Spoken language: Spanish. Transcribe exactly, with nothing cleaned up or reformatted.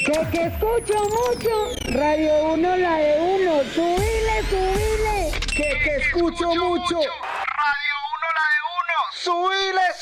Que que escucho mucho, Radio Uno la de uno, subile, subile. Que que escucho mucho, Radio Uno la de uno, subile.